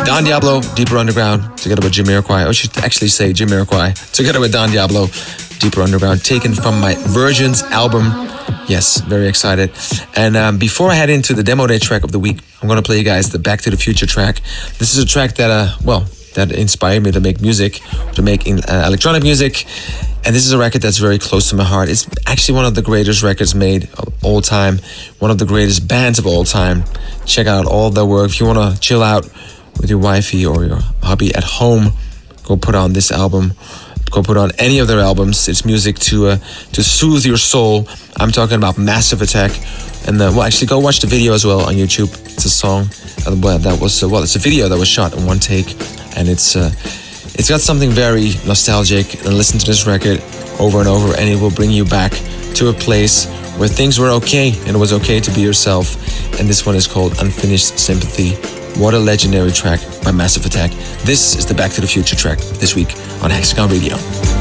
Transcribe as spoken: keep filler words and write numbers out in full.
Don Diablo, Deeper Underground, together with Jamiroquai. I should actually say Jamiroquai, together with Don Diablo, Deeper Underground, taken from my Virgins album. Yes, very excited. And um, before I head into the demo day track of the week, I'm going to play you guys the Back to the Future track. This is a track that, uh, well, that inspired me to make music, to make uh, electronic music. And this is a record that's very close to my heart. It's actually one of the greatest records made of all time, one of the greatest bands of all time. Check out all their work. If you want to chill out with your wifey or your hubby at home, go put on this album. Go put on any of their albums. It's music to uh, to soothe your soul. I'm talking about Massive Attack. And uh, well, actually, go watch the video as well on YouTube. It's a song uh, well, that was uh, well, it's a video that was shot in one take, and it's uh, it's got something very nostalgic. And listen to this record over and over, and it will bring you back to a place where things were okay, and it was okay to be yourself. And this one is called Unfinished Sympathy. What a legendary track by Massive Attack. This is the Back to the Future track this week on Hexagon Radio.